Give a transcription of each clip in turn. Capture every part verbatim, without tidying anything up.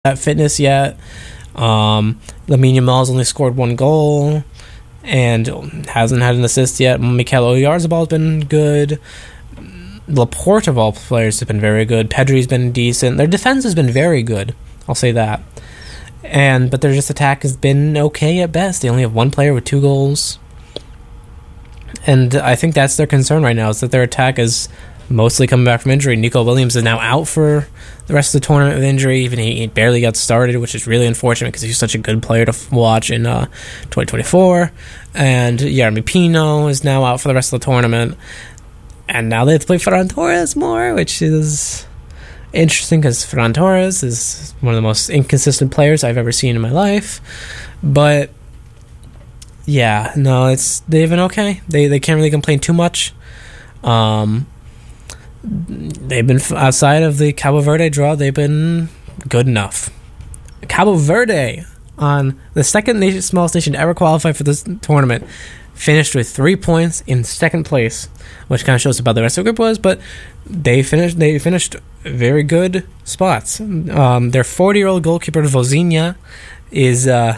that fitness yet. Um, Lamine Yamal's only scored one goal and hasn't had an assist yet. Mikel Oyarzabal has been good. Laporte, of all players, has been very good. Pedri's been decent. Their defense has been very good. I'll say that. And but their just attack has been okay at best. They only have one player with two goals. And I think that's their concern right now, is that their attack is mostly coming back from injury. Nico Williams is now out for the rest of the tournament with injury. Even he barely got started, which is really unfortunate because he's such a good player to watch in uh, twenty twenty-four. And Jeremy Pino is now out for the rest of the tournament. And now they have to play Ferran Torres more, which is interesting because Ferran Torres is one of the most inconsistent players I've ever seen in my life. But yeah, no, it's they've been okay. They they can't really complain too much. Um, they've been outside of the Cabo Verde draw. They've been good enough. Cabo Verde, on the second nation, smallest nation to ever qualify for this tournament, finished with three points in second place, which kind of shows about the rest of the group was. But they finished. They finished very good spots. Um, their forty-year-old goalkeeper Vozinha is uh,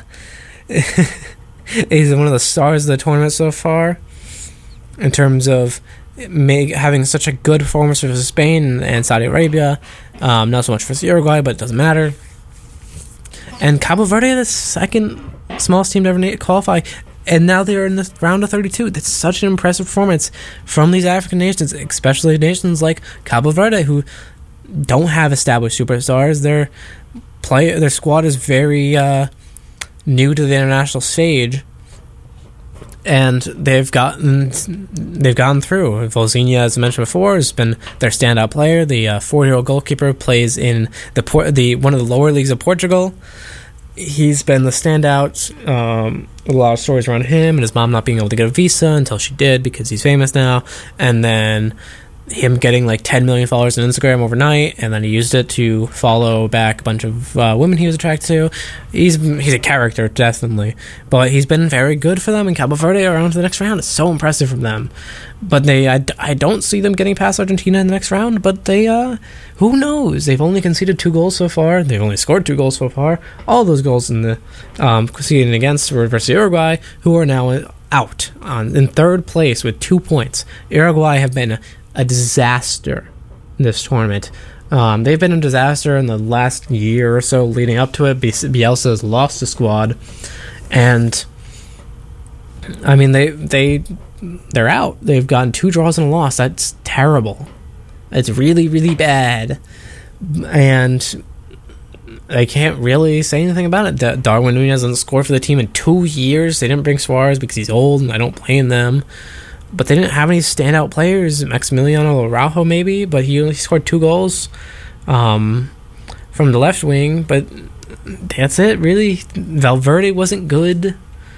is one of the stars of the tournament so far, in terms of make, having such a good performance for Spain and Saudi Arabia. Um, not so much for Uruguay, but it doesn't matter. And Cabo Verde, the second smallest team to ever qualify, and now they're in the round of thirty-two. That's such an impressive performance from these African nations, especially nations like Cabo Verde, who don't have established superstars. Their play, their squad is very uh, new to the international stage, and they've gotten they've gotten through. Vozinha, as I mentioned before, has been their standout player. The uh, four-year-old goalkeeper plays in the the one of the lower leagues of Portugal. He's been the standout. Um, a lot of stories around him and his mom not being able to get a visa until she did because he's famous now, and then him getting like ten million followers on Instagram overnight, and then he used it to follow back a bunch of uh, women he was attracted to. He's he's a character, definitely, but he's been very good for them, and Cabo Verde are on to the next round. It's so impressive from them. But they, I, I don't see them getting past Argentina in the next round, but they, uh, who knows? They've only conceded two goals so far. They've only scored two goals so far. All those goals in the um, conceded against were versus Uruguay, who are now out on, in third place with two points. Uruguay have been a, a disaster in this tournament. Um, they've been a disaster in the last year or so leading up to it. Bielsa has lost the squad, and I mean they they they're out. They've gotten two draws and a loss. That's terrible. It's really really bad, and I can't really say anything about it. Darwin Núñez hasn't scored for the team in two years. They didn't bring Suarez because he's old, and I don't blame them. But they didn't have any standout players. Maximiliano Araujo, maybe, but he only scored two goals um, from the left wing. But that's it, really. Valverde wasn't good.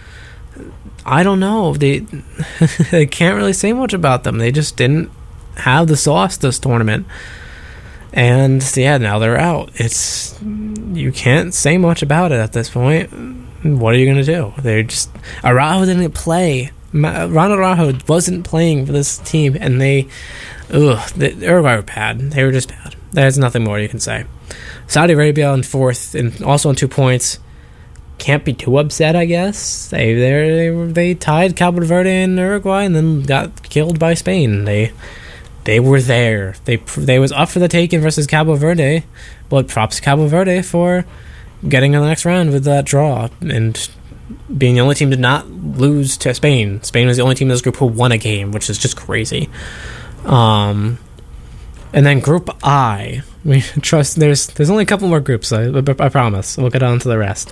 I don't know. They they can't really say much about them. They just didn't have the sauce this tournament. And yeah, now they're out. It's you can't say much about it at this point. What are you going to do? They're just Araujo didn't play. Ronald Araujo wasn't playing for this team, and they, ugh, the Uruguay were bad. They were just bad. There's nothing more you can say. Saudi Arabia in fourth, and also on two points. Can't be too upset, I guess. They they they, they tied Cabo Verde and Uruguay, and then got killed by Spain. They they were there. They they was up for the taking versus Cabo Verde, but props to Cabo Verde for getting in the next round with that draw and being the only team to not lose to Spain. Spain was the only team in this group who won a game, which is just crazy. Um, and then Group I, we trust. There's there's only a couple more groups. I, I promise. We'll get on to the rest.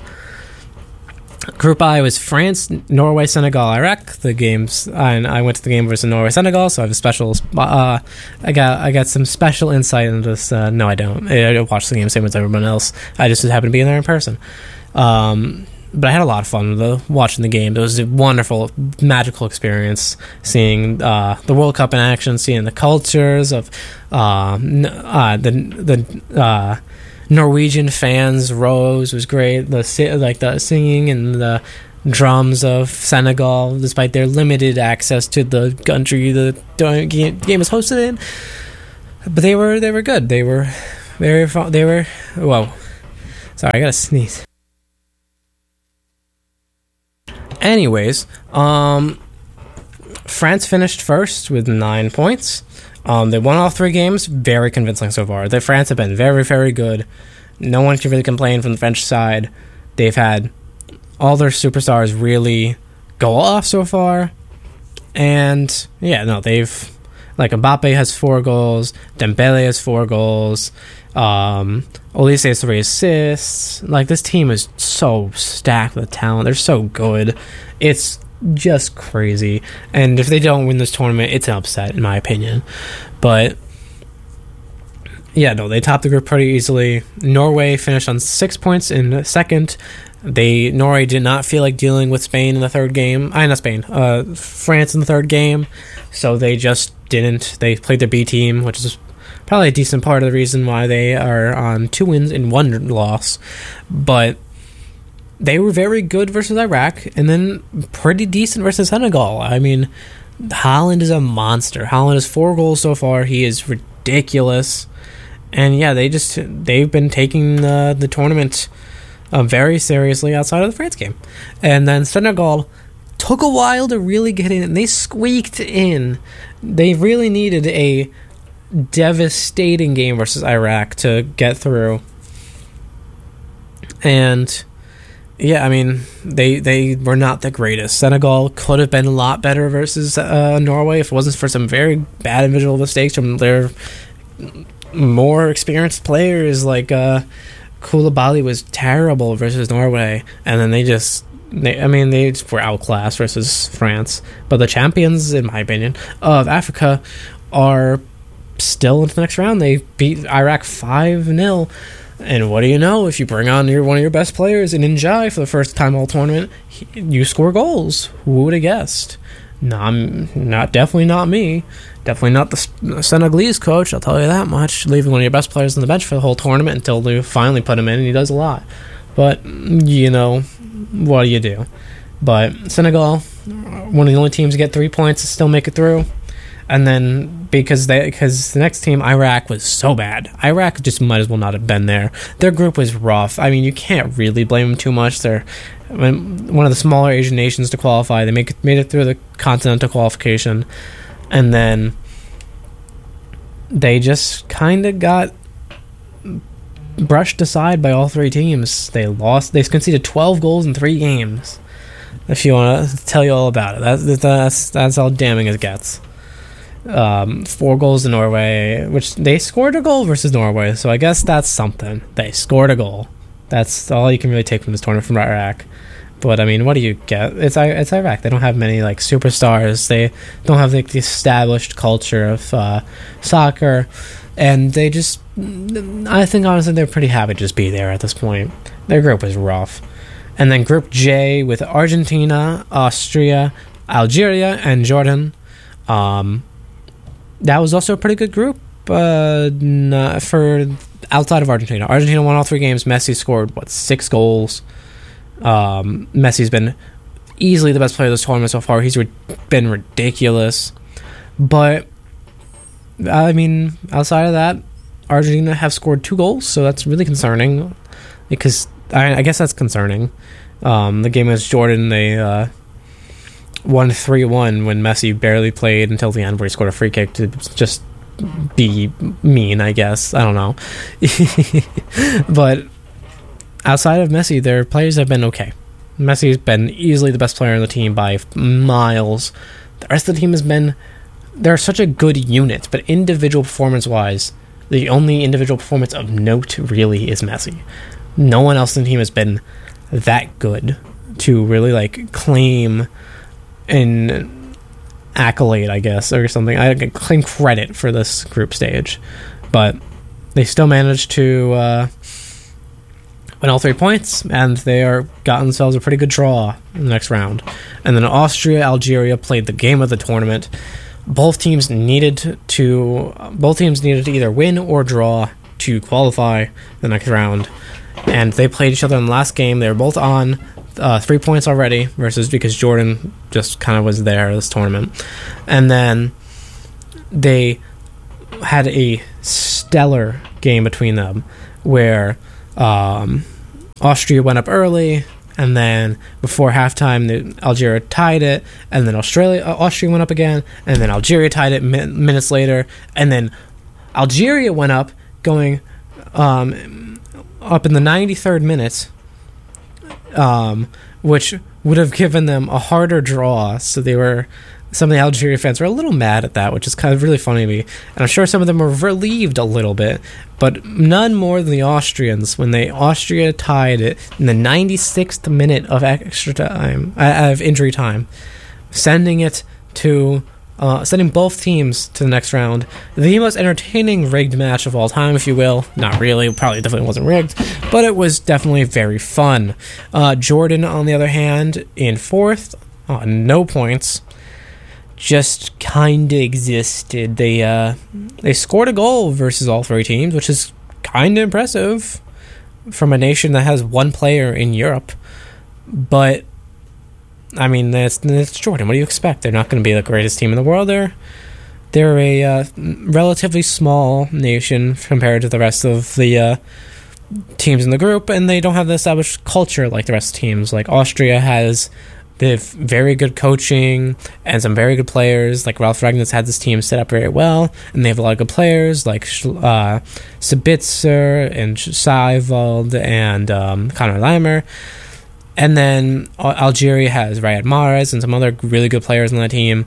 Group I was France, Norway, Senegal, Iraq. The games, and I went to the game versus Norway, Senegal. So I have a special. Uh, I got I got some special insight into this. Uh, no, I don't. I, I watched the game same as everyone else. I just happened to be in there in person. Um, But I had a lot of fun though, watching the game. It was a wonderful, magical experience seeing uh, the World Cup in action, seeing the cultures of uh, uh, the the uh, Norwegian fans. Rose was great. The like the singing and the drums of Senegal, despite their limited access to the country the game was hosted in. But they were they were good. They were very they were well. Sorry, I gotta sneeze. Anyways, um, France finished first with nine points. Um, they won all three games, very convincing so far. The France have been very, very good. No one can really complain from the French side. They've had all their superstars really go off so far. And, yeah, no, they've... Like, Mbappe has four goals. Dembele has four goals. Um, Olise has three assists. Like, this team is so stacked with talent. They're so good. It's just crazy. And if they don't win this tournament, it's an upset, in my opinion. But... Yeah, no, they topped the group pretty easily. Norway finished on six points in second. They Norway did not feel like dealing with Spain in the third game. I not Spain, uh, France in the third game. So they just didn't. They played their B team, which is probably a decent part of the reason why they are on two wins and one loss. But they were very good versus Iraq, and then pretty decent versus Senegal. I mean, Haaland is a monster. Haaland has four goals so far. He is ridiculous. And yeah, they just they've been taking uh, the tournament uh, very seriously outside of the France game. And then Senegal took a while to really get in, and they squeaked in. They really needed a devastating game versus Iraq to get through. And yeah, I mean, they they were not the greatest. Senegal could have been a lot better versus uh, Norway if it wasn't for some very bad individual mistakes from their more experienced players. Like uh, Koulibaly was terrible versus Norway, and then they just, they, I mean, they just were outclassed versus France. But the champions, in my opinion, of Africa are still into the next round. They beat Iraq five nil, and what do you know? If you bring on your one of your best players in Njai for the first time all tournament, he, you score goals. Who would have guessed? Not, not definitely not me. Definitely not the Senegalese coach, I'll tell you that much. Leaving one of your best players on the bench for the whole tournament until they finally put him in, and he does a lot. But, you know, what do you do? But Senegal, one of the only teams to get three points to still make it through. And then, because they, because the next team, Iraq, was so bad. Iraq just might as well not have been there. Their group was rough. I mean, you can't really blame them too much. They're one of the smaller Asian nations to qualify. They make it, made it through the continental qualification. And then they just kind of got brushed aside by all three teams. They lost. They conceded twelve goals in three games. If you want to tell you all about it, that's that's that's how damning it gets. Um, four goals to Norway, which they scored a goal versus Norway, so I guess that's something. They scored a goal. That's all you can really take from this tournament from Iraq. But I mean, what do you get? It's it's Iraq. They don't have many like superstars. They don't have like the established culture of uh, soccer, and they just. I think honestly they're pretty happy to just be there at this point. Their group was rough, and then Group J with Argentina, Austria, Algeria, and Jordan. Um, that was also a pretty good group. Uh, for outside of Argentina, Argentina won all three games. Messi scored what six goals. Um, Messi's been easily the best player of this tournament so far. He's re- been ridiculous. But, I mean, outside of that, Argentina have scored two goals, so that's really concerning. Because, I, I guess that's concerning. Um, the game against Jordan, they uh, won three one when Messi barely played until the end where he scored a free kick to just be mean, I guess. I don't know. But outside of Messi, their players have been okay. Messi's been easily the best player on the team by miles. The rest of the team has been... They're such a good unit, but individual performance-wise, the only individual performance of note really is Messi. No one else in the team has been that good to really like claim an accolade, I guess, or something. I can claim credit for this group stage, but they still managed to uh, win all three points, and they are got themselves a pretty good draw in the next round. And then Austria, Algeria played the game of the tournament. Both teams needed to both teams needed to either win or draw to qualify the next round, and they played each other in the last game. They were both on uh, three points already, versus because Jordan just kind of was there this tournament, and then they had a stellar game between them where um, Austria went up early, and then before halftime, the, Algeria tied it, and then Australia, uh, Austria went up again, and then Algeria tied it min- minutes later, and then Algeria went up, going um, up in the ninety-third minute, um, which would have given them a harder draw. So they were, some of the Algeria fans were a little mad at that, which is kind of really funny to me. And I'm sure some of them were relieved a little bit, but none more than the Austrians when they Austria tied it in the ninety-sixth minute of extra time, uh, of injury time, sending it to. Uh, sending both teams to the next round. The most entertaining rigged match of all time, if you will. Not really, probably definitely wasn't rigged, but it was definitely very fun. Uh, Jordan, on the other hand, in fourth, uh, no points, just kind of existed. They uh, they scored a goal versus all three teams, which is kind of impressive from a nation that has one player in Europe, but I mean, that's, that's Jordan. What do you expect? They're not going to be the greatest team in the world. They're, they're a uh, relatively small nation compared to the rest of the uh, teams in the group, and they don't have the established culture like the rest of the teams. Like Austria has they have very good coaching and some very good players. Like Ralf Rangnick's had this team set up very well, and they have a lot of good players like uh, Sabitzer and Seiwald and um, Conor Leimer. And then Algeria has Riyad Mahrez and some other really good players on that team.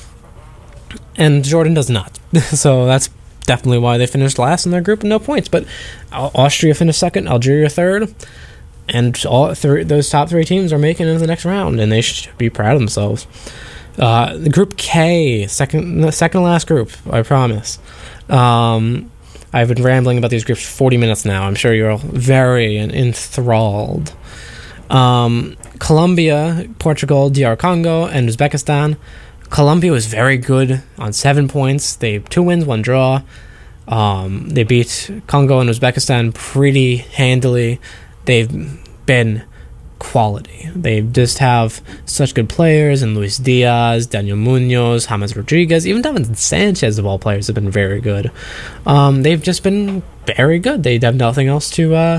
And Jordan does not. So that's definitely why they finished last in their group with no points. But Austria finished second, Algeria third. And all three, those top three teams are making it into the next round, and they should be proud of themselves. Uh, the Group K, second, second to last group, I promise. Um, I've been rambling about these groups for forty minutes now. I'm sure you're all very enthralled. Um, Colombia, Portugal, D R Congo, and Uzbekistan. Colombia was very good on seven points. They have two wins, one draw. Um, they beat Congo and Uzbekistan pretty handily. They've been quality. They just have such good players, and Luis Diaz, Daniel Munoz, James Rodriguez, even Davinson Sanchez of all players have been very good. Um, they've just been very good. They have nothing else to uh,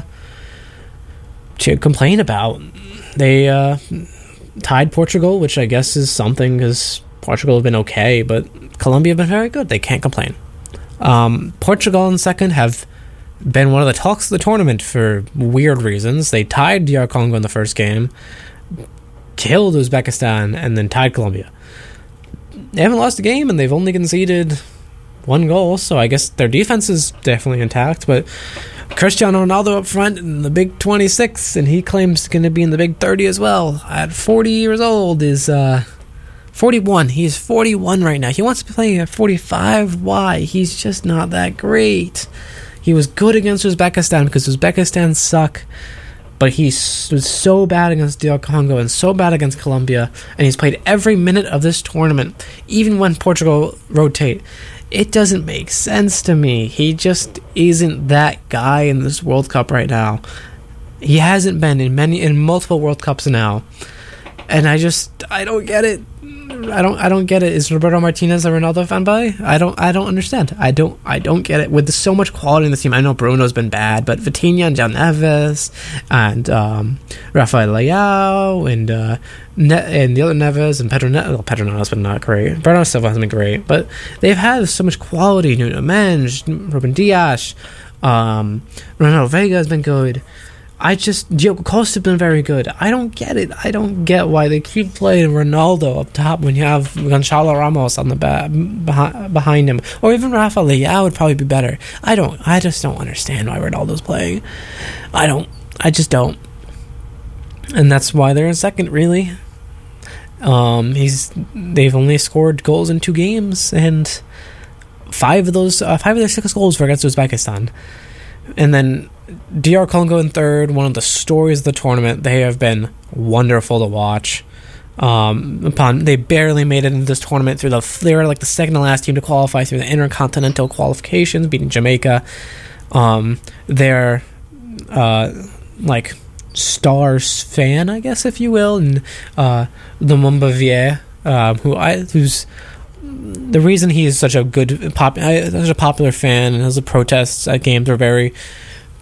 to complain about. They uh, tied Portugal, which I guess is something because Portugal have been okay, but Colombia have been very good. They can't complain. Um, Portugal in second have been one of the talks of the tournament for weird reasons. They tied D R Congo in the first game, killed Uzbekistan, and then tied Colombia. They haven't lost a game, and they've only conceded one goal, so I guess their defense is definitely intact, but Cristiano Ronaldo up front in the big twenty-six, and he claims going to be in the big thirty as well. At forty years old, is uh, forty-one. He's forty-one right now. He wants to play at forty-five. Why? He's just not that great. He was good against Uzbekistan because Uzbekistan suck, but he was so bad against D R Congo and so bad against Colombia, and he's played every minute of this tournament, even when Portugal rotate. It doesn't make sense to me. He just isn't that guy in this World Cup right now. He hasn't been in many, in multiple World Cups now, and I just, I don't get it. I don't, I don't get it. Is Roberto Martinez a Ronaldo fanboy? I don't, I don't understand. I don't, I don't get it. With so much quality in the team, I know Bruno's been bad, but Vitinha and John Neves and um, Rafael Leao and uh, ne- and the other Neves and Pedro ne- well, Pedro Neves has been not great. Bernardo Silva hasn't been great, but they've had so much quality. Nuno Mendes, Ruben Dias, um, Ronaldo Vega has been good. I just, Diogo Costa has been very good. I don't get it. I don't get why they keep playing Ronaldo up top when you have Gonçalo Ramos on the back, behind, behind him. Or even Rafael Leao would probably be better. I don't, I just don't understand why Ronaldo's playing. I don't, I just don't. And that's why they're in second, really. Um, he's, they've only scored goals in two games, and five of those, uh, five of their six goals were against Uzbekistan. And then D R Congo in third, one of the stories of the tournament. They have been wonderful to watch. Um, upon they barely made it into this tournament through the they were like the second to last team to qualify through the intercontinental qualifications, beating Jamaica. Um, they're uh, like stars fan, I guess, if you will, and uh, Lumumba Vie, uh, who I who's. The reason he is such a good pop, such a popular fan, and his protests at games are very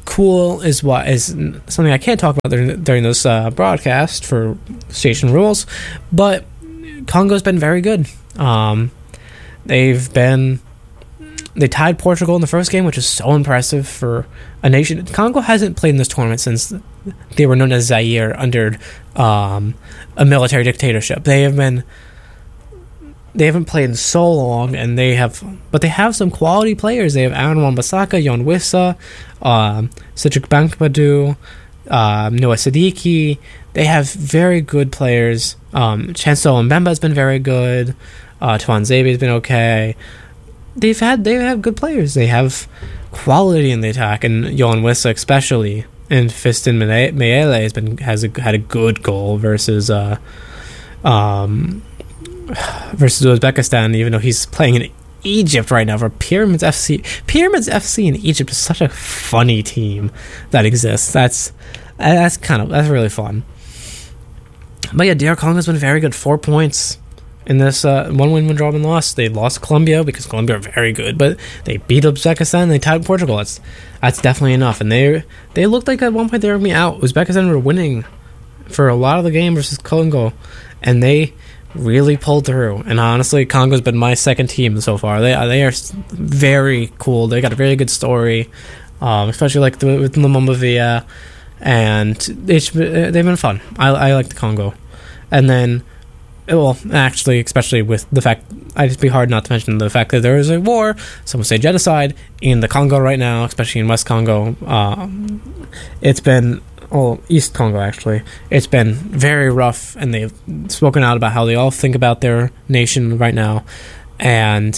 cool is what is something I can't talk about during, during this uh, broadcast for station rules, but Congo's been very good. Um, they've been they tied Portugal in the first game, which is so impressive for a nation. Congo hasn't played in this tournament since they were known as Zaire under um, a military dictatorship. They have been they haven't played in so long, and they have, but they have some quality players. They have Aaron Wan-Bissaka, Yon Wissa, um, Cedric Bankpadu, um, Noah Siddiqui. They have very good players. Um, Chancellor Mbemba has been very good. Uh, Tuan Zebe has been okay. They've had they have good players. They have quality in the attack, and Yon Wissa especially. And Fiston Mayele has been has a, had a good goal versus uh, um. versus Uzbekistan, even though he's playing in Egypt right now for Pyramids F C. Pyramids F C in Egypt is such a funny team that exists. That's that's kind of that's really fun. But yeah, D R Congo's been very good. Four points in this uh, one win, one draw, and loss. They lost Colombia because Colombia are very good, but they beat Uzbekistan. They tied Portugal. That's that's definitely enough. And they they looked like at one point they were going to be out. Uzbekistan were winning for a lot of the game versus Congo, and they really pulled through. And honestly, Congo's been my second team so far. They they are very cool. They got a very good story, um, especially like the, with Lumumba Villa, and it's, they've been fun. I, I like the Congo. And then, well, actually, especially with the fact, I'd just be hard not to mention the fact that there is a war, some would say genocide, in the Congo right now, especially in West Congo. Um, it's been Oh, East Congo, actually. It's been very rough, and they've spoken out about how they all think about their nation right now. And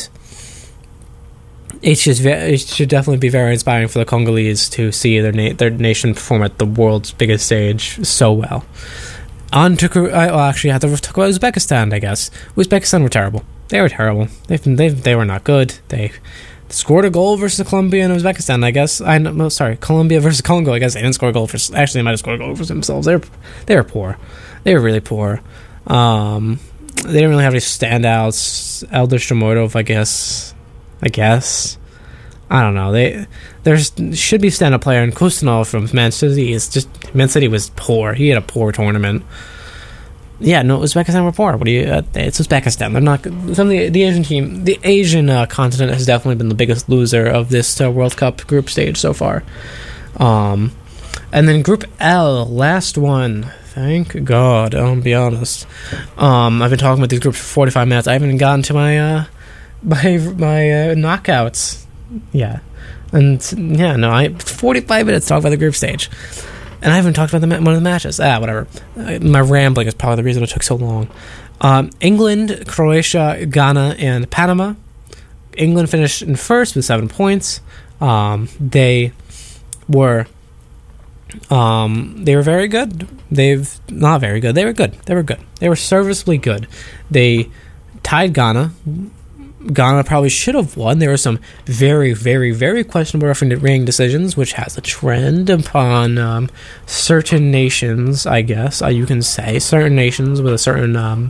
it's just, it should definitely be very inspiring for the Congolese to see their na- their nation perform at the world's biggest stage so well. On to, well, actually, I have to talk about Uzbekistan, I guess. Uzbekistan were terrible. They were terrible. They've been, they they were not good. They scored a goal versus Colombia and Uzbekistan, I guess. I know, sorry, Colombia versus Congo. I guess they didn't score a goal for. Actually, they might have scored a goal for themselves. They're they were poor. They were really poor. Um, they didn't really have any standouts. Elder Shomordov, I guess. I guess. I don't know. They there should be standout player, and Kustanov from Man City is just Man City was poor. He had a poor tournament. Yeah, no, Uzbekistan were poor. What do you? Uh, it's Uzbekistan. They're not. Some of the, the Asian team, the Asian uh, continent has definitely been the biggest loser of this uh, World Cup group stage so far. Um, and then Group L, last one. Thank God. I'll be honest. Um, I've been talking about these groups for forty-five minutes. I haven't gotten to my uh, my my uh, knockouts. Yeah, and yeah, no, I forty-five minutes talking about the group stage. And I haven't talked about the ma- one of the matches. Ah, whatever. My rambling is probably the reason it took so long. Um, England, Croatia, Ghana, and Panama. England finished in first with seven points. Um, they were, um, they were very good. They've not very good. They were good. They were good. They were serviceably good. They tied Ghana. Ghana probably should have won. There were some very, very, very questionable refereeing decisions, which has a trend upon um, certain nations, I guess, uh, you can say. Certain nations with a certain um,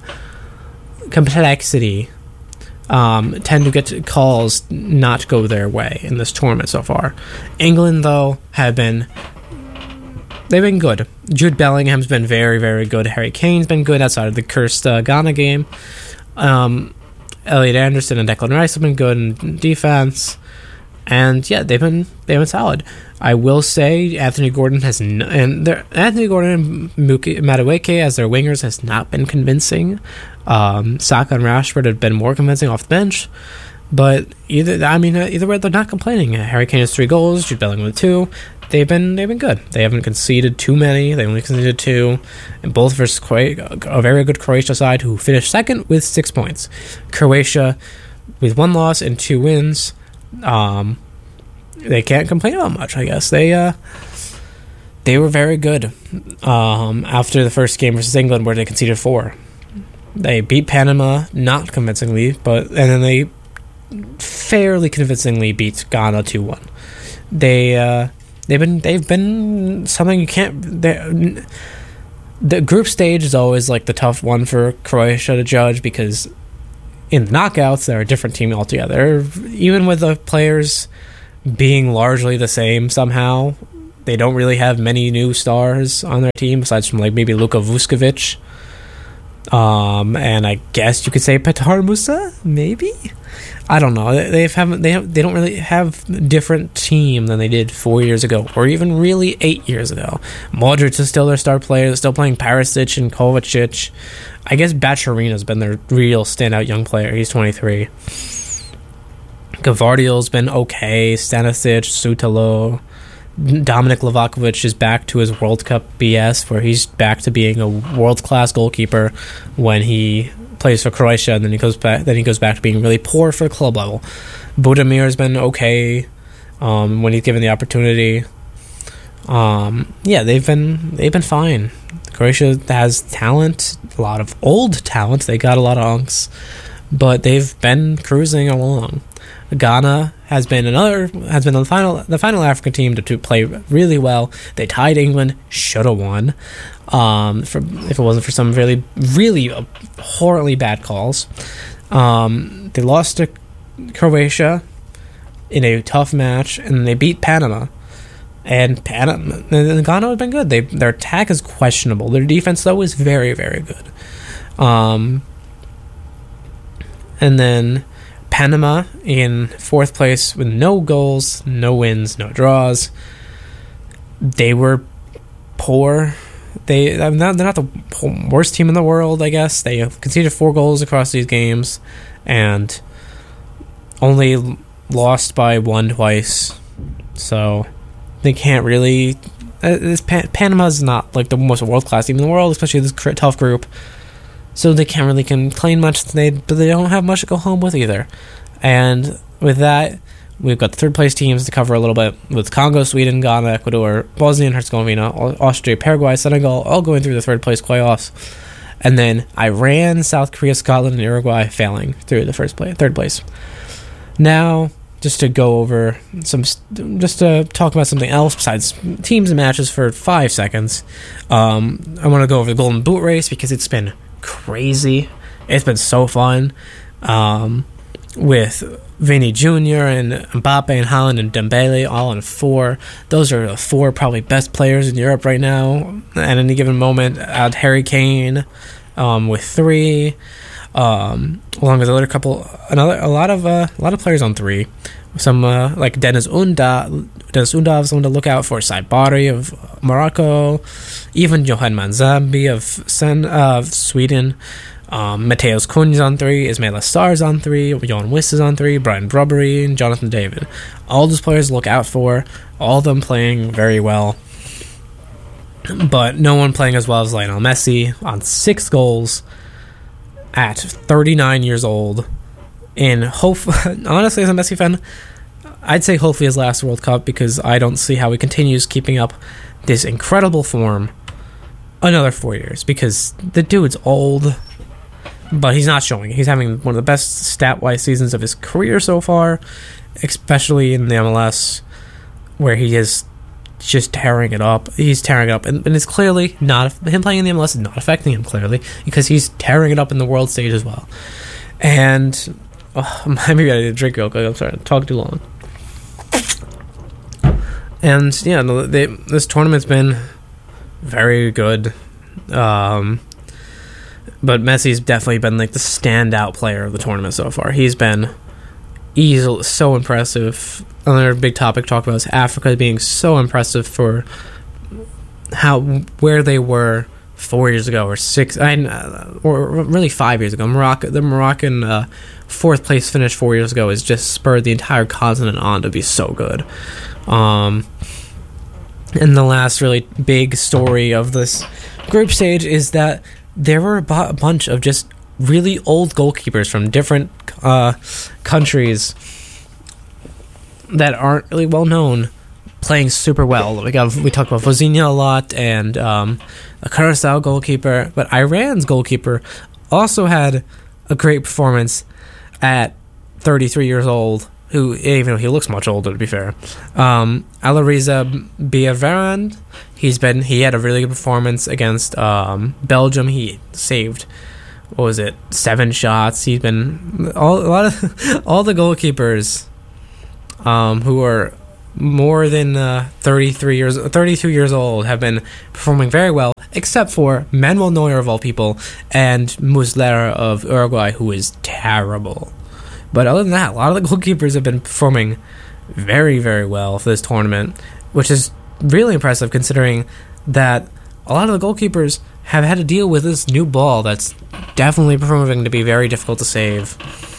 complexity um, tend to get calls not go their way in this tournament so far. England, though, have been... They've been good. Jude Bellingham's been very, very good. Harry Kane's been good outside of the cursed uh, Ghana game. Um... Elliot Anderson and Declan Rice have been good in defense, and yeah, they've been they've been solid. I will say Anthony Gordon has n- and Anthony Gordon and Madueke as their wingers has not been convincing. Um, Saka and Rashford have been more convincing off the bench, but either I mean either way they're not complaining. Harry Kane has three goals, Jude Bellingham with two. They've been they've been good. They haven't conceded too many. They only conceded two, and both versus Croatia, a very good Croatia side who finished second with six points. Croatia with one loss and two wins. Um, they can't complain about much. I guess they uh, they were very good um, after the first game versus England, where they conceded four. They beat Panama not convincingly, but and then they fairly convincingly beat Ghana two one. They. Uh, They've been they've been something you can't. The group stage is always like the tough one for Croatia to judge because in the knockouts they're a different team altogether. Even with the players being largely the same somehow, they don't really have many new stars on their team besides from like maybe Luka Vuskovic. Um, and I guess you could say Petar Musa, maybe. I don't know. They, they haven't. They have. They don't really have a different team than they did four years ago, or even really eight years ago. Modric is still their star player. They're still playing Perisic and Kovacic. I guess Bacharina's been their real standout young player. He's twenty-three. Gvardiol's been okay. Stanisic, Sutalo. Dominic Livakovic is back to his World Cup B S, where he's back to being a world-class goalkeeper when he plays for Croatia, and then he goes back. Then he goes back to being really poor for club level. Budimir has been okay um, when he's given the opportunity. Um, yeah, they've been they've been fine. Croatia has talent, a lot of old talent. They got a lot of unks, but they've been cruising along. Ghana has been another has been the final the final African team to, to play really well. They tied England, should have won. Um, for, if it wasn't for some really really uh, horribly bad calls, um, they lost to Croatia in a tough match, and they beat Panama. And Panama, Ghana has been good. They their attack is questionable. Their defense though is very very good. Um, and then Panama in fourth place with no goals, no wins, no draws. They were poor. They they're not, they're not the worst team in the world, I guess. They conceded four goals across these games and only lost by one twice. So they can't really. Uh, this Pan- Panama's not like the most world-class team in the world, especially this tough group. So they can't really complain much, they, but they don't have much to go home with either. And with that, we've got the third place teams to cover a little bit with Congo, Sweden, Ghana, Ecuador, Bosnia and Herzegovina, Austria, Paraguay, Senegal, all going through the third place playoffs. And then Iran, South Korea, Scotland, and Uruguay failing through the first place, third place. Now, just to go over some, just to talk about something else besides teams and matches for five seconds, um, I want to go over the Golden Boot race because it's been crazy. It's been so fun um, with Vinny Junior and Mbappe and Haaland and Dembele all in four. Those are the four probably best players in Europe right now at any given moment. Add Harry Kane um, with three, um, along with another couple, another a lot of uh, a lot of players on three. Some uh, like Dennis Unda, Dennis Unda is someone to look out for. Saibari of Morocco, even Johan Manzambi of Sen, uh, Sweden. Um, Mateus Cunha's on three, Ismail Assar's on three, Johan Wiss is on three, Brian Brubbery, and Jonathan David. All those players to look out for. All of them playing very well, but no one playing as well as Lionel Messi on six goals at thirty-nine years old. And hope, honestly, as a Messi fan, I'd say hopefully his last World Cup, because I don't see how he continues keeping up this incredible form another four years. Because the dude's old, but he's not showing it. He's having one of the best stat-wise seasons of his career so far, especially in the M L S, where he is just tearing it up. He's tearing it up, and, and it's clearly not, him playing in the M L S is not affecting him, clearly, because he's tearing it up in the world stage as well. And oh, maybe I need to drink real quick. I'm sorry, I talked too long. And yeah, they, this tournament's been very good. Um, but Messi's definitely been like the standout player of the tournament so far. He's been easily so impressive. Another big topic to talk about is Africa being so impressive for how where they were four years ago or six, I, or really five years ago. Morocco, the Moroccan uh, fourth place finish four years ago has just spurred the entire continent on to be so good. Um, and the last really big story of this group stage is that there were a, bu- a bunch of just really old goalkeepers from different uh, countries that aren't really well known playing super well. We got we talked about Vozinha a lot, and um, a Curacao goalkeeper, but Iran's goalkeeper also had a great performance at thirty-three years old. Who, even though he looks much older, to be fair, um, Alireza Biavarand, he's been he had a really good performance against um, Belgium. He saved, what was it, seven shots. He's been all a lot of all the goalkeepers um, who are more than uh, thirty-three years, thirty-two years old, have been performing very well, except for Manuel Neuer of all people and Muslera of Uruguay, who is terrible. But other than that, a lot of the goalkeepers have been performing very, very well for this tournament, which is really impressive considering that a lot of the goalkeepers have had to deal with this new ball that's definitely proving to be very difficult to save.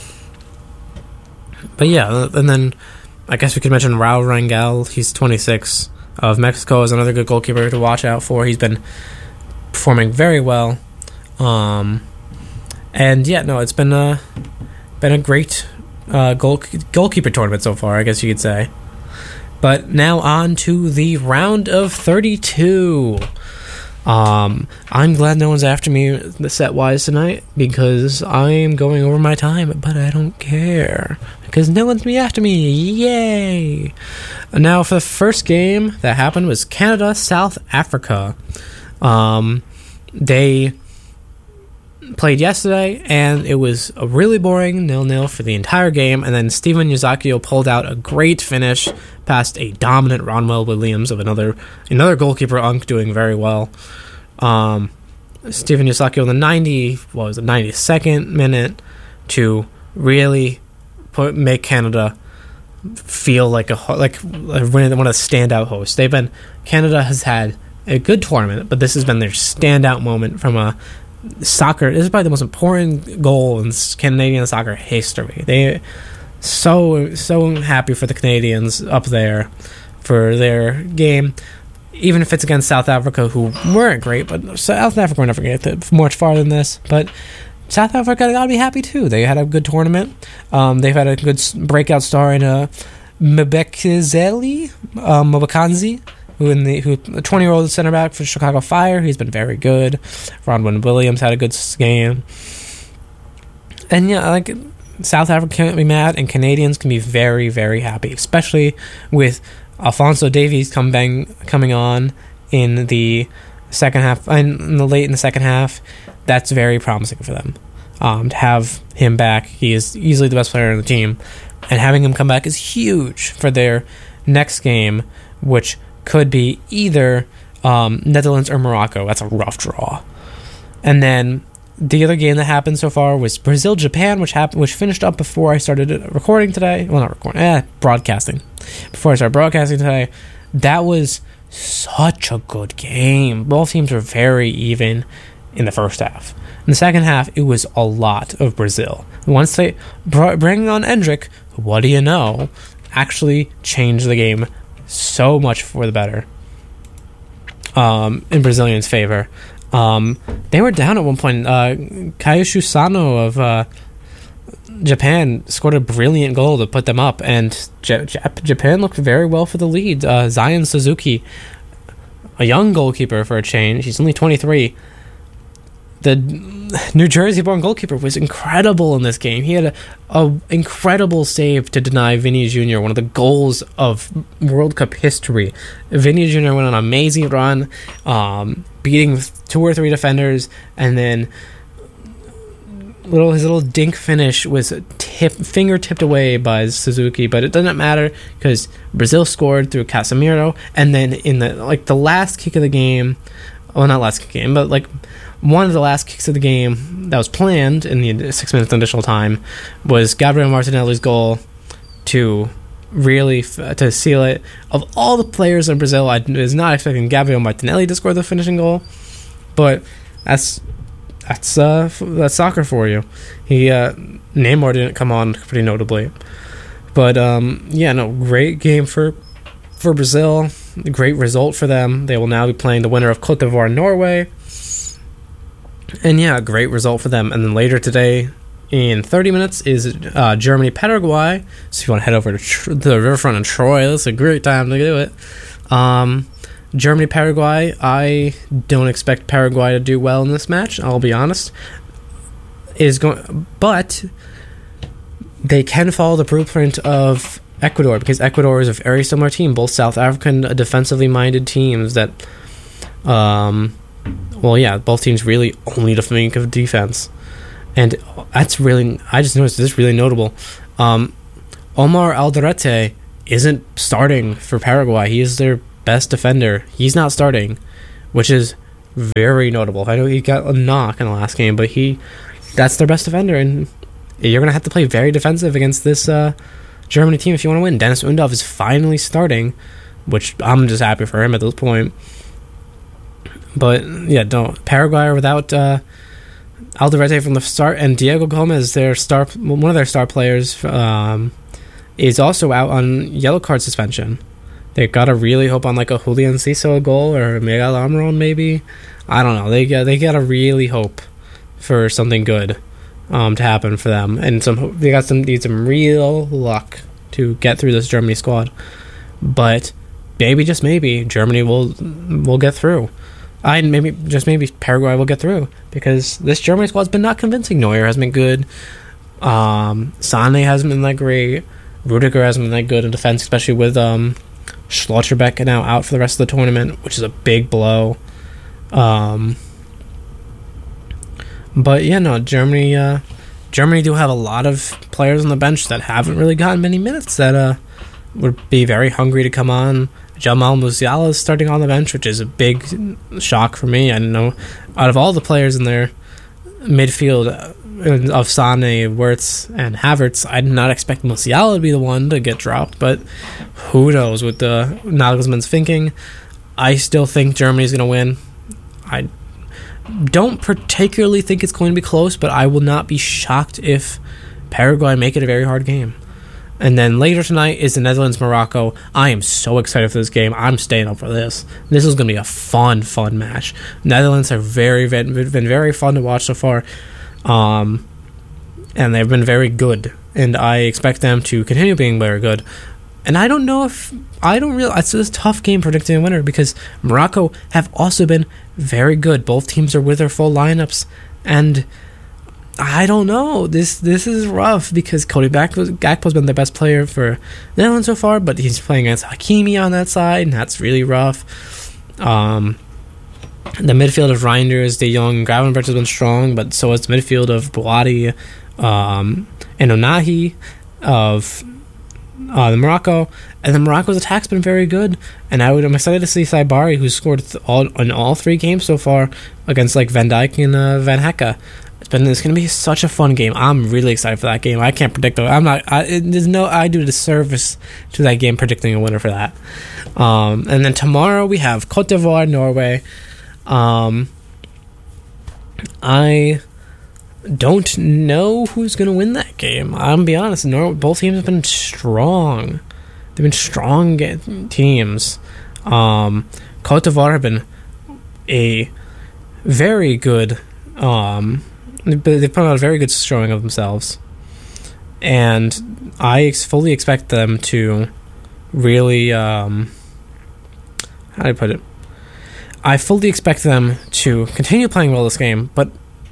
But yeah, and then I guess we could mention Raul Rangel. He's twenty-six, of Mexico, is another good goalkeeper to watch out for. He's been performing very well. Um, and yeah, no, it's been a, been a great uh, goal, goalkeeper tournament so far, I guess you could say. But now on to the round of thirty-two. Um, I'm glad no one's after me the set-wise tonight, because I'm going over my time, but I don't care, because no one's me after me. Yay! Now, for the first game that happened was Canada-South Africa. Um, they played yesterday, and it was a really boring nil-nil for the entire game, and then Steven Eusebio pulled out a great finish past a dominant Ronwell Williams of another another goalkeeper, Unk, doing very well. Um, Steven Eusebio in the ninety what was it, ninety-second minute to really put make Canada feel like a like one of the standout hosts. They've been Canada has had a good tournament, but this has been their standout moment from a soccer. This is probably the most important goal in Canadian soccer history. They so so happy for the Canadians up there for their game, even if it's against South Africa, who weren't great, but South Africa will never get much farther than this. But South Africa gotta be happy too. They had a good tournament. Um, they've had a good breakout star in uh, Mbekizeli uh, Mobakanzi, who in the who a twenty-year-old center back for Chicago Fire. He's been very good. Ronwell Williams had a good game, and yeah, like South Africa can't be mad, and Canadians can be very, very happy, especially with Alphonso Davies come bang, coming on in the second half, in the late in the second half. That's very promising for them. Um, to have him back, he is easily the best player on the team, and having him come back is huge for their next game, which could be either um, Netherlands or Morocco. That's a rough draw. And then the other game that happened so far was Brazil-Japan, which happened, which finished up before I started recording today. Well, not recording, eh, broadcasting. Before I started broadcasting today. That was such a good game. Both teams were very even in the first half. In the second half, it was a lot of Brazil. Once they brought, bringing on Endrick, what do you know, actually changed the game so much for the better um, in Brazilians' favor. Um, they were down at one point. Uh, Kaiushu Sano of uh, Japan scored a brilliant goal to put them up, and J- J- Japan looked very well for the lead. Uh, Zion Suzuki, a young goalkeeper for a change, he's only twenty-three. The New Jersey-born goalkeeper was incredible in this game. He had a, a incredible save to deny Vinny Junior one of the goals of World Cup history. Vinny Junior went on an amazing run, um, beating two or three defenders, and then little his little dink finish was tip, finger tipped away by Suzuki, but it doesn't matter because Brazil scored through Casemiro, and then in the like the last kick of the game, well, not last kick of the game, but like one of the last kicks of the game that was planned in the six minutes additional time was Gabriel Martinelli's goal to really f- to seal it. Of all the players in Brazil, I was not expecting Gabriel Martinelli to score the finishing goal, but that's that's uh, that's soccer for you. He uh, Neymar didn't come on pretty notably, but um, yeah, no, great game for for Brazil. Great result for them. They will now be playing the winner of Cote d'Ivoire and Norway. And yeah, great result for them. And then later today, in thirty minutes, is uh, Germany-Paraguay. So if you want to head over to Tr- the riverfront in Troy, that's a great time to do it. Um, Germany-Paraguay, I don't expect Paraguay to do well in this match, I'll be honest. Is going, But they can follow the blueprint of Ecuador, because Ecuador is a very similar team, both South African defensively minded teams that... Um, Well, yeah, both teams really only to think of defense. And that's really, I just noticed this is really notable. Um, Omar Alderete isn't starting for Paraguay. He is their best defender. He's not starting, which is very notable. I know he got a knock in the last game, but he that's their best defender, and you're going to have to play very defensive against this uh, Germany team if you want to win. Dennis Undorf is finally starting, which I'm just happy for him at this point. But, yeah, don't Paraguay are without uh, Alderete from the start, and Diego Gomez, their star, one of their star players, um, is also out on yellow card suspension. They gotta really hope on like a Julian Ciso goal or Miguel Almiron maybe. I don't know. They got they gotta really hope for something good um, to happen for them, and some they got some need some real luck to get through this Germany squad. But maybe just maybe Germany will will get through. I maybe just maybe Paraguay will get through because this Germany squad's been not convincing. Neuer has been good. Um, Sane hasn't been that great. Rudiger hasn't been that good in defense, especially with um. Schlotterbeck now out for the rest of the tournament, which is a big blow. Um, but yeah, no, Germany. Uh, Germany do have a lot of players on the bench that haven't really gotten many minutes. That uh, would be very hungry to come on. Jamal Musiala is starting on the bench, which is a big shock for me. I don't know, out of all the players in their midfield of Sane, Wirtz, and Havertz, I did not expect Musiala to be the one to get dropped, but who knows with the Nagelsmann's thinking. I still think Germany's going to win. I don't particularly think it's going to be close, but I will not be shocked if Paraguay make it a very hard game. And then later tonight is the Netherlands-Morocco. I am so excited for this game. I'm staying up for this. This is going to be a fun, fun match. Netherlands have very been, been very fun to watch so far. Um, and they've been very good, and I expect them to continue being very good. And I don't know if I don't really. It's a tough game predicting a winner because Morocco have also been very good. Both teams are with their full lineups, and I don't know. This this is rough because Cody Gakpo's been the best player for the Netherlands so far, but he's playing against Hakimi on that side, and that's really rough. Um. The midfield of Reinders, De Jong, and Gravenberch has been strong, but so is the midfield of Bouhaddi um, and Onahi of uh, the Morocco. And the Morocco's attack's been very good, and I would, I'm excited to see Saibari, who's scored th- all, in all three games so far against like Van Dijk and uh, Van Hecke. It's been it's going to be such a fun game. I'm really excited for that game. I can't predict it. I'm not. I, it, there's no. I do a disservice to that game predicting a winner for that. Um, and then tomorrow we have Cote d'Ivoire, Norway. Um, I don't know who's going to win that game. I'm gonna be honest. Nor- both teams have been strong. They've been strong teams. Um, Cote d'Ivoire have been a very good. Um, they've put out a very good showing of themselves, and I ex- fully expect them to really. Um, how do I put it? I fully expect them to continue playing well this game, but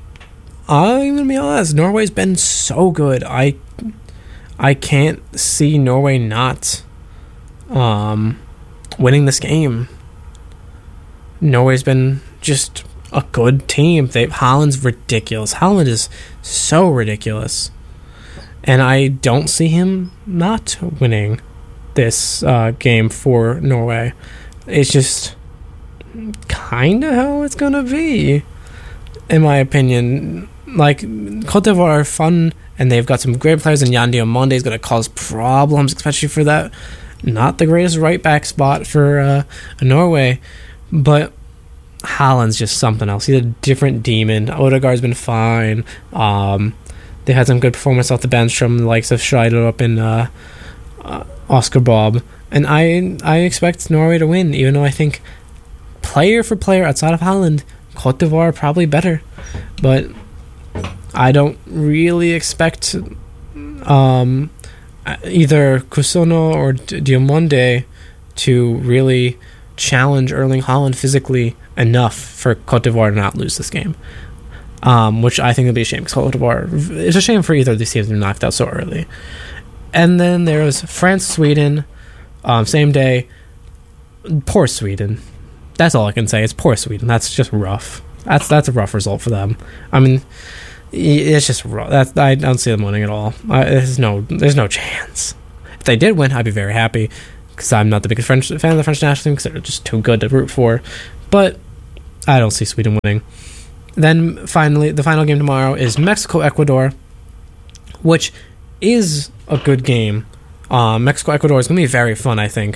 I'm going to be honest, Norway's been so good. I I can't see Norway not um, winning this game. Norway's been just a good team. They Haaland's ridiculous. Haaland is so ridiculous. And I don't see him not winning this uh, game for Norway. It's just kind of how it's gonna be, in my opinion. Like, Cote d'Ivoire are fun, and they've got some great players, and Jan Diomande is gonna cause problems, especially for that not the greatest right back spot for uh, Norway. But Haaland's just something else. He's a different demon. Odegaard's been fine. Um, they had some good performance off the bench from the likes of Schreider and uh, uh, Oscar Bob, and I I expect Norway to win, even though I think player for player outside of Haaland, Cote d'Ivoire are probably better, but I don't really expect um, either Kusono or Diomande to really challenge Erling Haaland physically enough for Cote d'Ivoire to not lose this game, um, which I think would be a shame because Cote d'Ivoire, it's a shame for either of these teams to be knocked out so early. And then there was France, Sweden, um, same day. Poor Sweden. That's all I can say. It's poor Sweden. That's just rough. That's that's a rough result for them. I mean, it's just rough. That's, I don't see them winning at all. I, there's no there's no chance. If they did win, I'd be very happy, because I'm not the biggest French fan of the French national team, because they're just too good to root for. But I don't see Sweden winning. Then finally, the final game tomorrow is Mexico-Ecuador, which is a good game. Uh, Mexico-Ecuador is going to be very fun, I think.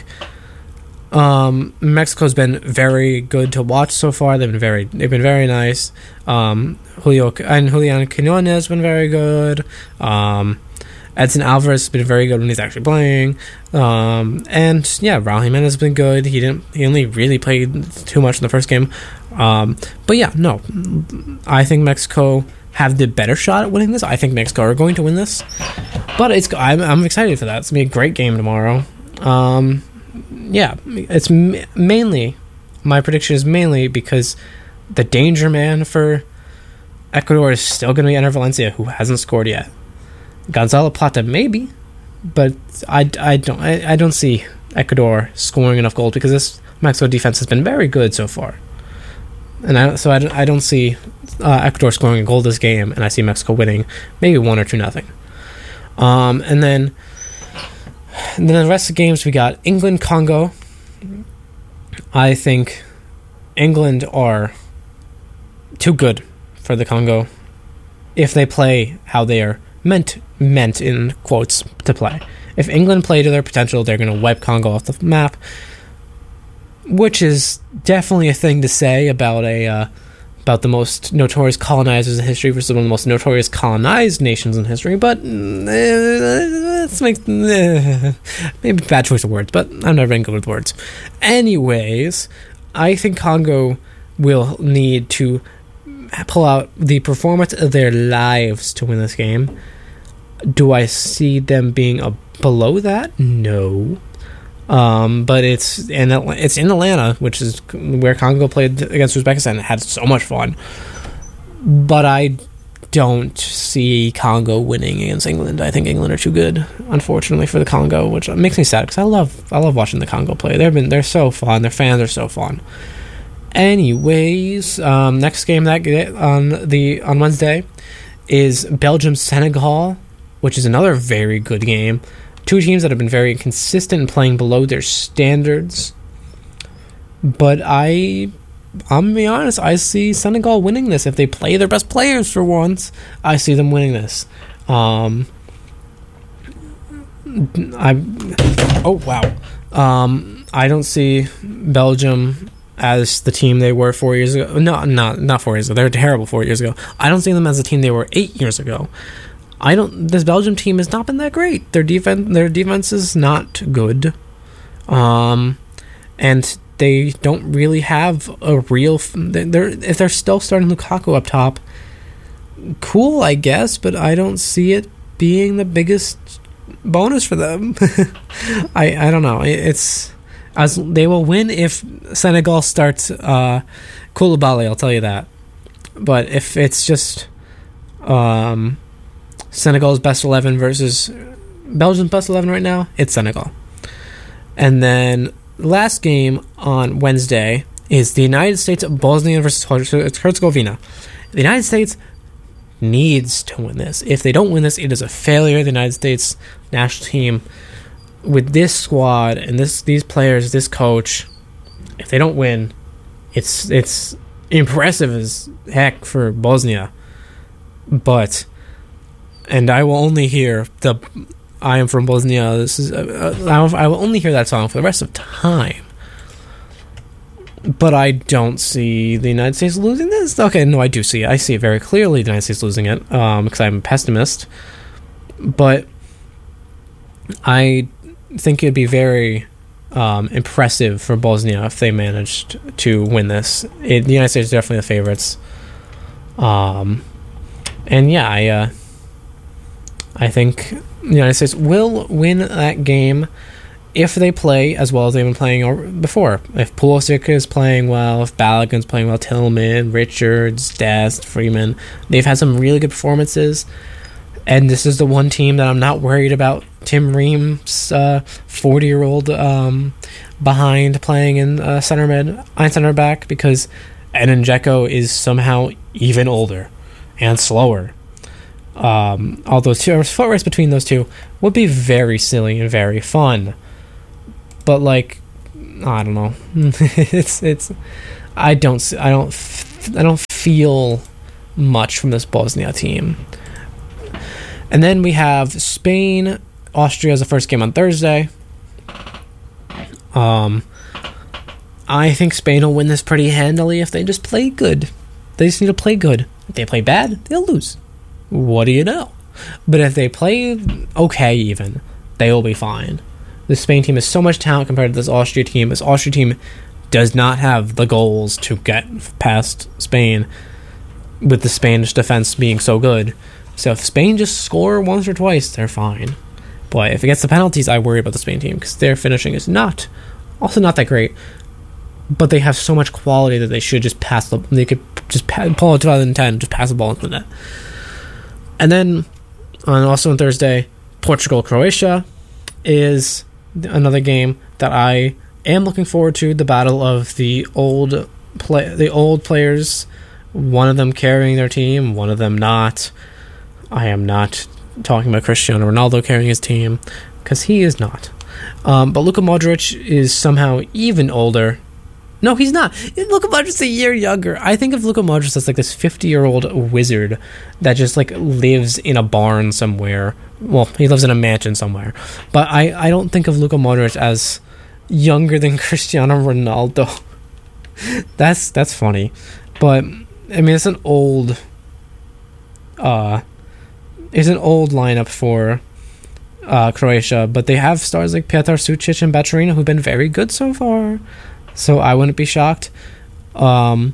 Um, Mexico's been very good to watch so far. They've been very, they've been very nice. Um, Julio and Julian Quinones has been very good. Um, Edson Alvarez has been very good when he's actually playing. Um, and yeah, Raul Jimenez has been good. He didn't, he only really played too much in the first game. Um, but yeah, no, I think Mexico have the better shot at winning this. I think Mexico are going to win this. But it's, I'm, I'm excited for that. It's gonna be a great game tomorrow. Um, yeah, it's m- mainly, my prediction is mainly because the danger man for Ecuador is still going to be Enner Valencia, who hasn't scored yet. Gonzalo Plata maybe, but I, I don't I, I don't see Ecuador scoring enough goals, because this Mexico defense has been very good so far, and I, so I don't, I don't see uh, Ecuador scoring a goal this game, and I see Mexico winning maybe one or two nothing. Um, and then. And then the rest of the games, we got England, Congo. I think England are too good for the Congo if they play how they are meant, meant in quotes, to play. If England play to their potential, they're going to wipe Congo off the map, which is definitely a thing to say about a uh, about the most notorious colonizers in history versus one of the most notorious colonized nations in history, but uh, let's make uh, maybe bad choice of words, but I'm never been good with words. Anyways, I think Congo will need to pull out the performance of their lives to win this game. Do I see them being a, below that? No. Um, but it's in it's in Atlanta, which is where Congo played against Uzbekistan and had so much fun. But I don't see Congo winning against England. I think England are too good, unfortunately, for the Congo, which makes me sad, because I love I love watching the Congo play. They've been they're so fun. Their fans are so fun. Anyways, um, next game that on the on Wednesday is Belgium Senegal, which is another very good game. Two teams that have been very consistent in playing below their standards. But I, I'm going to be honest, I see Senegal winning this. If they play their best players for once, I see them winning this. Um, I, oh, wow. Um, I don't see Belgium as the team they were four years ago. No, not, not four years ago. They were terrible four years ago. I don't see them as the team they were eight years ago. I don't. This Belgium team has not been that great. Their defense, their defense is not good, um, and they don't really have a real. They're if they're still starting Lukaku up top, cool, I guess, but I don't see it being the biggest bonus for them. I I don't know. It's as they will win if Senegal starts uh, Koulibaly. I'll tell you that. But if it's just um. Senegal's best eleven versus Belgium's best eleven right now, it's Senegal. And then last game on Wednesday is the United States of Bosnia versus Herzegovina. The United States needs to win this. If they don't win this, it is a failure. The United States national team, with this squad and this these players, this coach, if they don't win, it's it's impressive as heck for Bosnia. But and I will only hear the I am from Bosnia. This is uh, I will only hear that song for the rest of time. But I don't see the United States losing this. Okay, no, I do see it. I see it very clearly, the United States losing it, um, because I'm a pessimist. But I think it'd be very um, impressive for Bosnia if they managed to win this. It, the United States is definitely the favorites. Um, and yeah, I, uh, I think the United States will win that game if they play as well as they've been playing before. If Pulisic is playing well, if Balogun's playing well, Tillman, Richards, Dest, Freeman, they've had some really good performances. And this is the one team that I'm not worried about Tim Ream's uh, forty-year-old um, behind playing in uh, center mid, I center back, because Edin Dzeko is somehow even older and slower. Um, although two foot race between those two would be very silly and very fun. But like, I don't know. it's it's. I don't. I don't. I don't feel much from this Bosnia team. And then we have Spain, Austria as the first game on Thursday. Um, I think Spain will win this pretty handily if they just play good. They just need to play good. If they play bad, they'll lose. What do you know? But if they play okay even, they will be fine. The Spain team has so much talent compared to this Austria team. This Austria team does not have the goals to get past Spain, with the Spanish defense being so good. So if Spain just score once or twice, they're fine. But if it gets the penalties, I worry about the Spain team, because their finishing is not, also not that great. But they have so much quality that they should just pass the, they could just pa- pull it two thousand ten, just pass the ball into the net. And then, on, also on Thursday, Portugal-Croatia is another game that I am looking forward to. The battle of the old play, the old players, one of them carrying their team, one of them not. I am not talking about Cristiano Ronaldo carrying his team, because he is not. Um, but Luka Modric is somehow even older. No, he's not. Luka Modric's a year younger. I think of Luka Modric as like this fifty-year-old wizard that just like lives in a barn somewhere. Well, he lives in a mansion somewhere. But I, I don't think of Luka Modric as younger than Cristiano Ronaldo. that's that's funny. But I mean, it's an old uh it's an old lineup for uh, Croatia, but they have stars like Petar Sucic and Baturina who've been very good so far. So I wouldn't be shocked. Um,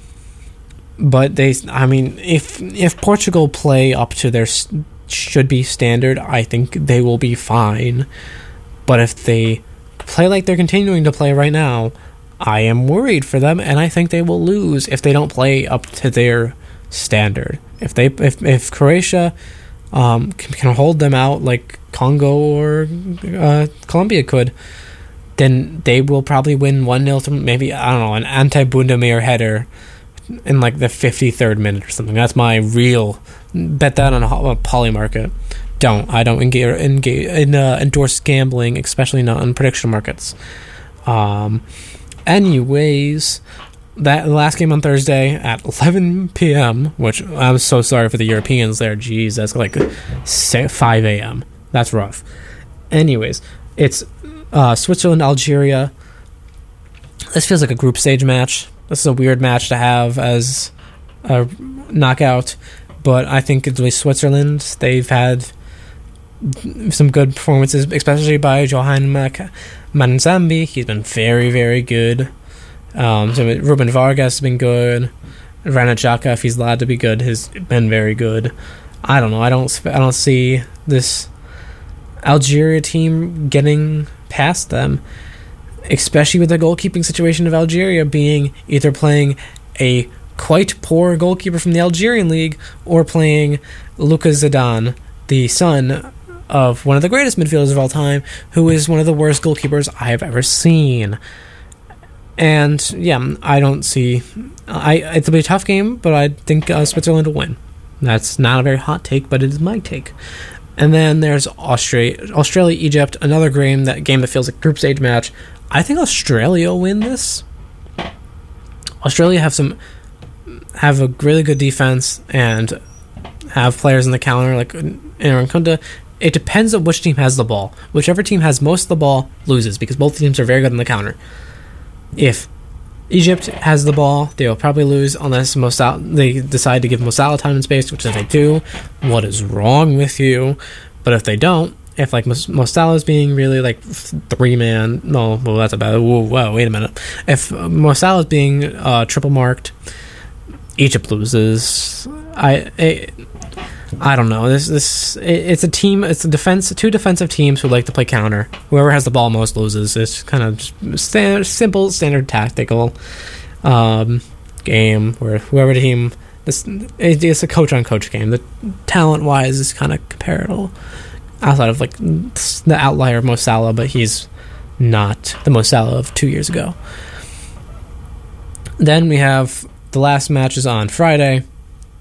but they, I mean, if if Portugal play up to their should be standard, I think they will be fine. But if they play like they're continuing to play right now, I am worried for them, and I think they will lose if they don't play up to their standard. If they, if if Croatia um, can, can hold them out like Congo or uh, Colombia could, then they will probably win one nil to maybe, I don't know, an anti-Bundamir header in like the fifty-third minute or something. That's my real, bet that on a, a poly market. Don't. I don't engage, engage in, uh, endorse gambling, especially not on prediction markets. Um, anyways, that last game on Thursday at eleven p.m., which I'm so sorry for the Europeans there. Jeez, that's like five a.m. That's rough. Anyways, it's Uh, Switzerland, Algeria. This feels like a group stage match. This is a weird match to have as a knockout, but I think it'll be Switzerland. They've had some good performances, especially by Johan Manzambi. He's been very, very good. Um, so Ruben Vargas has been good. Granit Xhaka, if he's allowed to be good, has been very good. I don't know. I don't. I don't see this Algeria team getting past them, especially with the goalkeeping situation of Algeria being either playing a quite poor goalkeeper from the Algerian league or playing Lucas Zidane, the son of one of the greatest midfielders of all time, who is one of the worst goalkeepers I have ever seen. And yeah, I don't see. I it'll be a tough game, but I think uh, Switzerland will win. That's not a very hot take, but it is my take. And then there's Australia, Australia, Egypt, another game that game that feels like a group stage match. I think Australia will win this. Australia have some have a really good defense and have players in the counter like Aaron Kunda. It depends on which team has the ball. Whichever team has most of the ball loses, because both teams are very good in the counter. If Egypt has the ball, they will probably lose unless Mo Salah, they decide to give Mo Salah time and space, which if they do, what is wrong with you? But if they don't, if like Mo Salah is being really like three man, no, well that's a bad. Whoa, whoa, wait a minute. If Mo Salah is being uh, triple marked, Egypt loses. I. It, I don't know. This this it, it's a team. It's a defense. Two defensive teams who like to play counter. Whoever has the ball most loses. It's kind of just standard, simple, standard tactical um, game where whoever the team. This it's a coach on coach game. The talent wise is kind of comparable, outside of like the outlier of Mo Salah, but he's not the Mo Salah of two years ago. Then we have the last matches on Friday.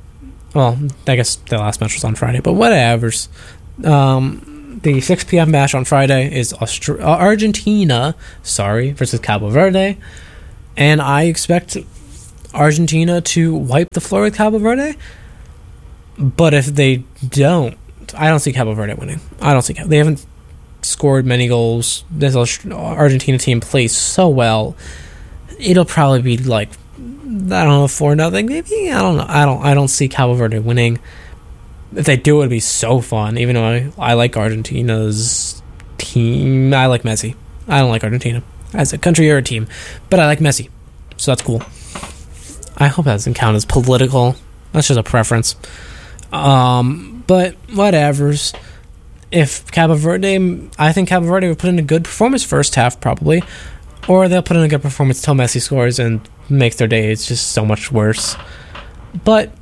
Well, I guess the last match was on Friday, but whatever's. Um, the six p.m. match on Friday is Austra- uh, Argentina, sorry, versus Cabo Verde. And I expect Argentina to wipe the floor with Cabo Verde. But if they don't, I don't see Cabo Verde winning. I don't see Cabo. They haven't scored many goals. This Argentina team plays so well. It'll probably be like, I don't know, four nothing maybe. I don't know. I don't. I don't see Cabo Verde winning. If they do, it'd be so fun. Even though I, I like Argentina's team, I like Messi. I don't like Argentina as a country or a team, but I like Messi, so that's cool. I hope that doesn't count as political. That's just a preference. Um, but whatever's. If Cabo Verde, I think Cabo Verde would put in a good performance first half probably, or they'll put in a good performance till Messi scores and makes their day it's just so much worse. But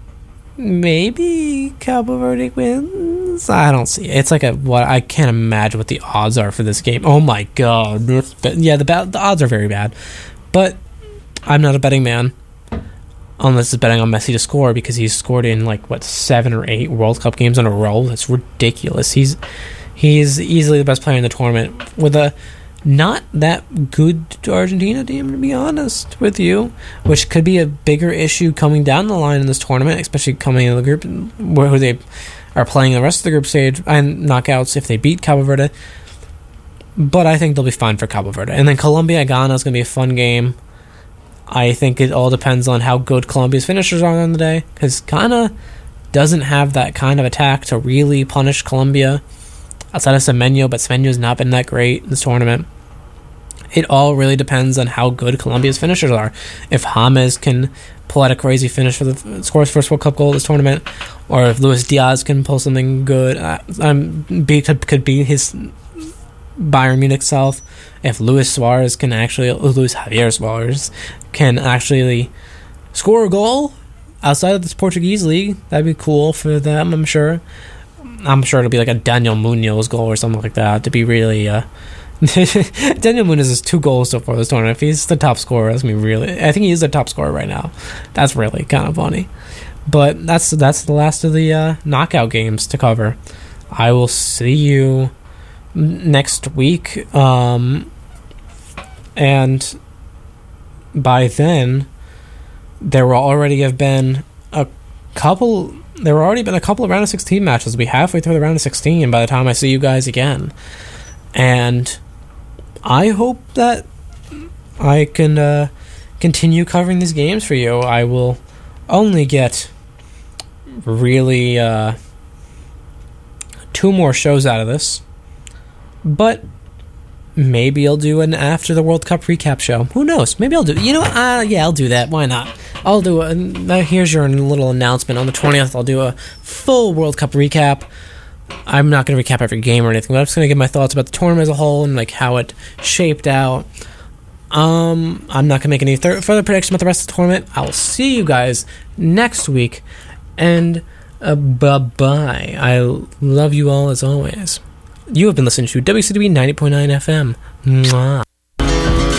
maybe Cabo Verde wins. I don't see it. It's like a what I can't imagine what the odds are for this game. Oh my god, yeah, the the odds are very bad. But I'm not a betting man. Unless it's betting on Messi to score, because he's scored in like what seven or eight World Cup games in a row. That's ridiculous. He's he's easily the best player in the tournament with a not that good Argentina team, to be honest with you, which could be a bigger issue coming down the line in this tournament, especially coming in the group where they are playing the rest of the group stage and knockouts if they beat Cabo Verde. But I think they'll be fine for Cabo Verde. And then Colombia Ghana is going to be a fun game. I think it all depends on how good Colombia's finishers are on the day, because Ghana doesn't have that kind of attack to really punish Colombia outside of Semenyo, but Semenyo's not been that great in this tournament. It all really depends on how good Colombia's finishers are. If James can pull out a crazy finish for the score his first World Cup goal this tournament, or if Luis Diaz can pull something good, uh, um, be, could, could be his Bayern Munich self. If Luis Suarez can actually, Luis Javier Suarez can actually score a goal outside of this Portuguese league, that'd be cool for them, I'm sure. I'm sure it'll be like a Daniel Munoz goal or something like that to be really... Uh, Daniel Munoz has two goals so far this tournament. If he's the top scorer, that's me really... I think he is the top scorer right now. That's really kind of funny. But that's that's the last of the uh, knockout games to cover. I will see you next week. Um... And by then, there will already have been a couple. There will already been a couple of round of sixteen matches. We'll be halfway through the round of sixteen by the time I see you guys again. And I hope that I can uh, continue covering these games for you. I will only get really uh, two more shows out of this, but maybe I'll do an after the World Cup recap show. Who knows? Maybe I'll do... You know what? Uh, yeah, I'll do that. Why not? I'll do a... Uh, here's your little announcement. On the twentieth, I'll do a full World Cup recap. I'm not going to recap every game or anything, but I'm just going to give my thoughts about the tournament as a whole and like how it shaped out. Um, I'm not going to make any th- further predictions about the rest of the tournament. I'll see you guys next week. And uh, bye-bye. I love you all as always. You have been listening to W C W ninety point nine F M. Mwah.